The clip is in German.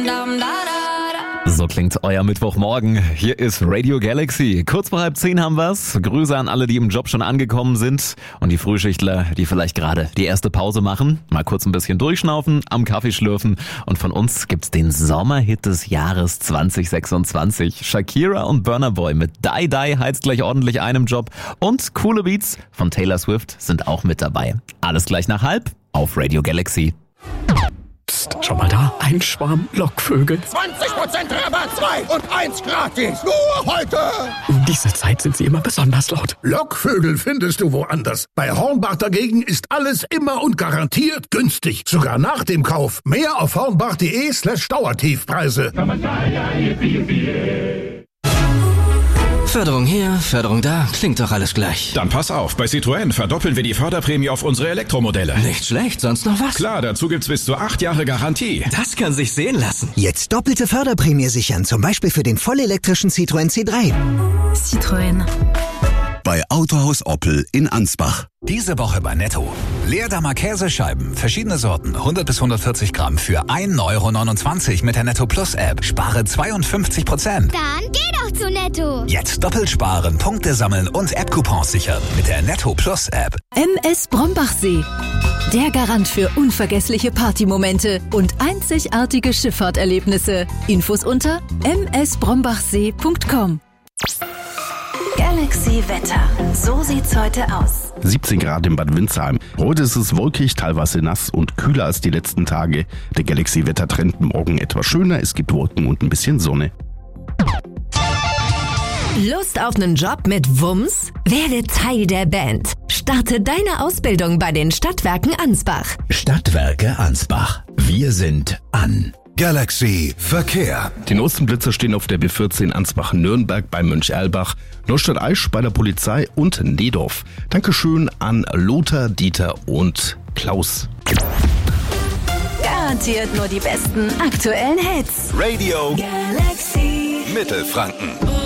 So klingt euer Mittwochmorgen. Hier ist Radio Galaxy. Kurz vor 9:30 haben wir's. Grüße an alle, die im Job schon angekommen sind. Und die Frühschichtler, die vielleicht gerade die erste Pause machen. Mal kurz ein bisschen durchschnaufen, am Kaffee schlürfen. Und von uns gibt's den Sommerhit des Jahres 2026. Shakira und Burna Boy mit Die Die heizt gleich ordentlich einem Job. Und coole Beats von Taylor Swift sind auch mit dabei. Alles gleich nach 9:30 auf Radio Galaxy. Psst, schau mal da, ein Schwarm Lockvögel. 20% Rabatt, 2 und 1 gratis. Nur heute. Um diese Zeit sind sie immer besonders laut. Lockvögel findest du woanders. Bei Hornbach dagegen ist alles immer und garantiert günstig. Sogar nach dem Kauf. Mehr auf hornbach.de/Dauertiefpreise. Förderung hier, Förderung da, klingt doch alles gleich. Dann pass auf, bei Citroën verdoppeln wir die Förderprämie auf unsere Elektromodelle. Nicht schlecht, sonst noch was? Klar, dazu gibt's bis zu 8 Jahre Garantie. Das kann sich sehen lassen. Jetzt doppelte Förderprämie sichern, zum Beispiel für den vollelektrischen Citroën C3. Citroën. Bei Autohaus Oppel in Ansbach. Diese Woche bei Netto. Leerdammer Käsescheiben, verschiedene Sorten, 100 bis 140 Gramm für 1,29 € mit der Netto Plus App. Spare 52%. Dann geh doch zu Netto. Jetzt doppelt sparen, Punkte sammeln und App-Coupons sichern mit der Netto Plus App. MS Brombachsee. Der Garant für unvergessliche Partymomente und einzigartige Schifffahrterlebnisse. Infos unter msbrombachsee.com. Galaxy Wetter. So sieht's heute aus. 17 Grad in Bad Windsheim. Heute ist es wolkig, teilweise nass und kühler als die letzten Tage. Der Galaxy-Wettertrend morgen etwas schöner. Es gibt Wolken und ein bisschen Sonne. Lust auf einen Job mit Wumms? Werde Teil der Band. Starte deine Ausbildung bei den Stadtwerken Ansbach. Stadtwerke Ansbach. Wir sind an. Galaxy Verkehr. Die neuesten Blitzer stehen auf der B14 Ansbach-Nürnberg bei Möncherlbach, Neustadt-Aisch bei der Polizei und Nedorf. Dankeschön an Lothar, Dieter und Klaus. Garantiert nur die besten aktuellen Hits. Radio Galaxy Mittelfranken.